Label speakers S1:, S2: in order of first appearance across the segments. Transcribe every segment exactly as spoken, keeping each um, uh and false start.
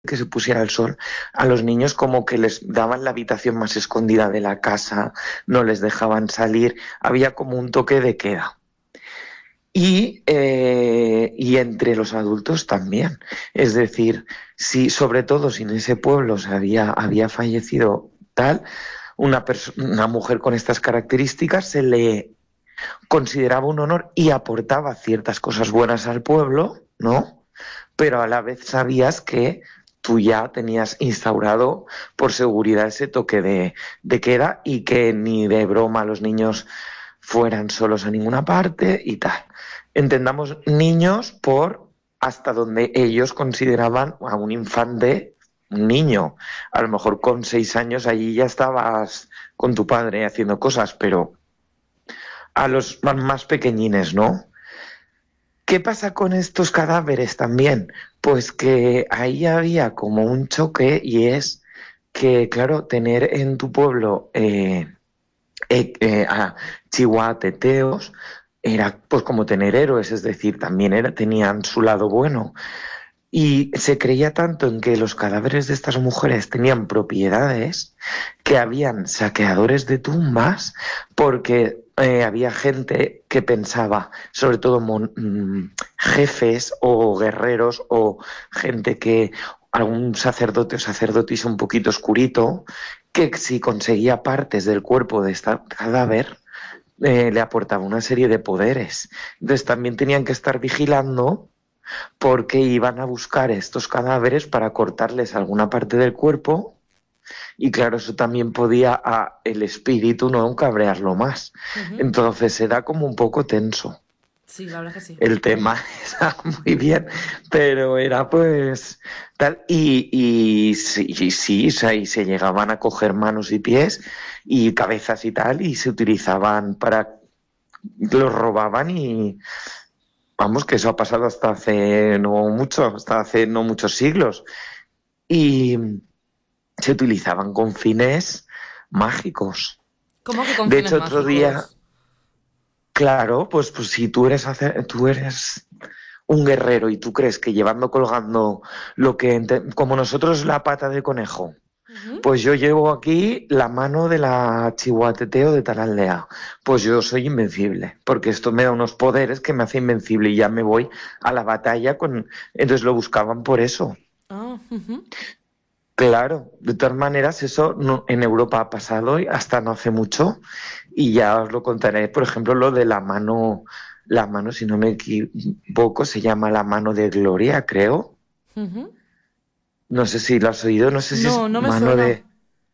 S1: que se pusiera el sol, a los niños como que les daban la habitación más escondida de la casa, no les dejaban salir, había como un toque de queda. Y, eh, y entre los adultos también. Es decir, si sobre todo si en ese pueblo se había, había fallecido tal, una, perso- una mujer con estas características se le consideraba un honor y aportaba ciertas cosas buenas al pueblo, ¿no? Pero a la vez sabías que tú ya tenías instaurado por seguridad ese toque de, de queda y que ni de broma los niños fueran solos a ninguna parte y tal. Entendamos niños por hasta donde ellos consideraban a un infante un niño. A lo mejor con seis años allí ya estabas con tu padre haciendo cosas, pero a los más pequeñines, ¿no? ¿Qué pasa con estos cadáveres también? Pues que ahí había como un choque y es que, claro, tener en tu pueblo eh, eh, eh, a chihuahueteos era pues como tener héroes, es decir, también era, tenían su lado bueno. Y se creía tanto en que los cadáveres de estas mujeres tenían propiedades que habían saqueadores de tumbas porque eh, había gente que pensaba, sobre todo mon- mm, jefes o guerreros o gente que, algún sacerdote o sacerdotisa un poquito oscurito, que si conseguía partes del cuerpo de este cadáver, eh, le aportaba una serie de poderes. Entonces también tenían que estar vigilando porque iban a buscar estos cadáveres para cortarles alguna parte del cuerpo y claro, eso también podía a el espíritu no cabrearlo más.
S2: Ujú.
S1: Entonces era como un poco tenso.
S2: Sí, la verdad es que sí.
S1: El tema está muy bien, pero era pues tal y, y sí, y sí, o sea, y se llegaban a coger manos y pies y cabezas y tal y se utilizaban para los robaban y vamos, que eso ha pasado hasta hace no mucho, hasta hace no muchos siglos. Y se utilizaban con fines mágicos.
S2: ¿Cómo que con
S1: De
S2: fines
S1: hecho, otro día,
S2: mágicos?
S1: claro, pues, pues si tú eres, hace- tú eres un guerrero y tú crees que llevando colgando lo que, ente- como nosotros la pata de conejo,
S2: Ujú.
S1: pues yo llevo aquí la mano de la chihuateteo de tal aldea, pues yo soy invencible, porque esto me da unos poderes que me hace invencible y ya me voy a la batalla con... Entonces lo buscaban por eso.
S2: Ah, ujú.
S1: Claro, de todas maneras, eso no, en Europa ha pasado y hasta no hace mucho, y ya os lo contaré. Por ejemplo, lo de la mano, la mano, si no me equivoco, se llama la mano de Gloria, creo.
S2: Ujú.
S1: No sé si lo has oído, no sé si
S2: No,
S1: es
S2: no me
S1: mano
S2: suena.
S1: de.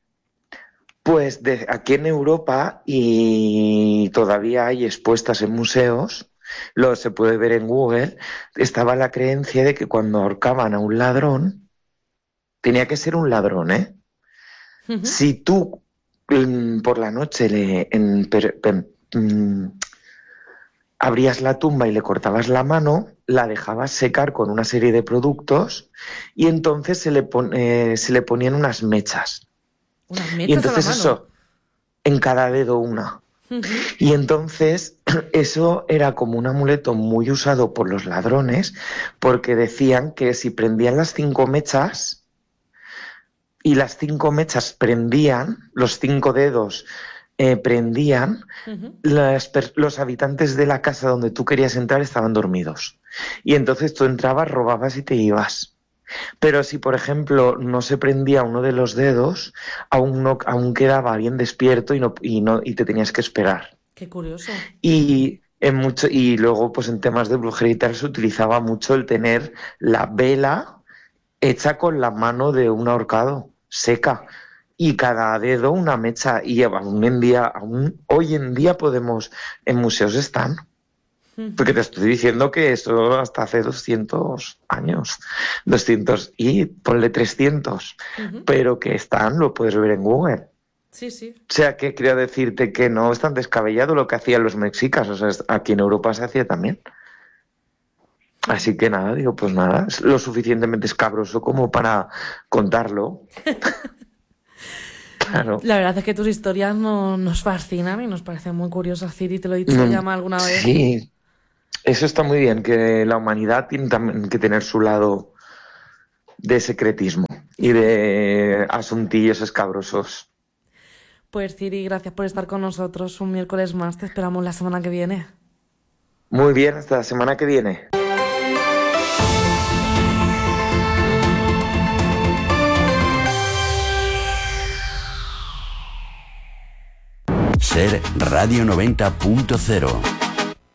S1: Pues de aquí en Europa y todavía hay expuestas en museos, lo se puede ver en Google, estaba la creencia de que cuando ahorcaban a un ladrón, tenía que ser un ladrón, ¿eh?
S2: Ujú.
S1: Si tú mm, por la noche le en- per- per- mm, abrías la tumba y le cortabas la mano, la dejabas secar con una serie de productos y entonces se le, pon- eh, se le ponían unas mechas.
S2: Unas
S1: Y
S2: mechas a la
S1: entonces
S2: mano.
S1: eso, en cada dedo una.
S2: Ujú.
S1: Y entonces eso era como un amuleto muy usado por los ladrones porque decían que si prendían las cinco mechas y las cinco mechas prendían, los cinco dedos eh, prendían,
S2: Ujú.
S1: las per- los habitantes de la casa donde tú querías entrar estaban dormidos. Y entonces tú entrabas, robabas y te ibas. Pero si, por ejemplo, no se prendía uno de los dedos, aún, no, aún quedaba bien despierto y, no, y, no, y te tenías que esperar.
S2: Qué curioso.
S1: Y, en mucho, y luego, pues en temas de brujería y tal, se utilizaba mucho el tener la vela hecha con la mano de un ahorcado, seca, y cada dedo una mecha. Y aún en día, aún hoy en día podemos, en museos están. Porque
S2: Ujú.
S1: te estoy diciendo que eso hasta hace doscientos años, doscientos y ponle trescientos,
S2: Ujú.
S1: pero que están, lo puedes ver en Google.
S2: Sí, sí.
S1: O sea, que quería decirte que no es tan descabellado lo que hacían los mexicas, o sea, es- aquí en Europa se hacía también.
S2: Ujú.
S1: Así que nada, digo, pues nada, es lo suficientemente escabroso como para contarlo. Claro.
S2: La verdad es que tus historias no- nos fascinan y nos parecen muy curiosas, Ciri. Te lo he dicho
S1: Mm,
S2: ya más alguna vez.
S1: sí, eso está muy bien, que la humanidad tiene también que tener su lado de secretismo y de asuntillos escabrosos.
S2: Pues Ciri, gracias por estar con nosotros un miércoles más. Te esperamos la semana que viene.
S1: Muy bien, hasta la semana que viene.
S3: Ser Radio noventa punto cero.